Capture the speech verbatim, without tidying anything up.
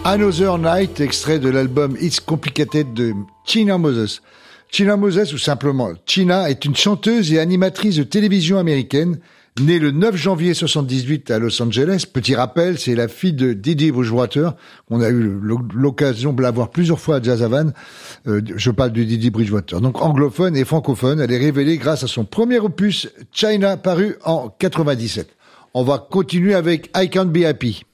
Another Night, extrait de l'album It's Complicated de China Moses. China Moses, ou simplement China, est une chanteuse et animatrice de télévision américaine, née le neuf janvier soixante-dix-huit à Los Angeles. Petit rappel, c'est la fille de Didi Bridgewater. On a eu l'occasion de la voir plusieurs fois à Jazz Havane. Euh, je parle de Didi Bridgewater. Donc anglophone et francophone, elle est révélée grâce à son premier opus China, paru en quatre-vingt-dix-sept. On va continuer avec I Can't Be Happy.